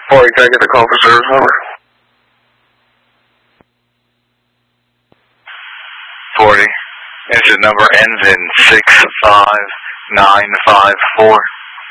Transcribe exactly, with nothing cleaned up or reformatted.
forty, can I get the call for service number? forty. Engine number ends in six five nine five four.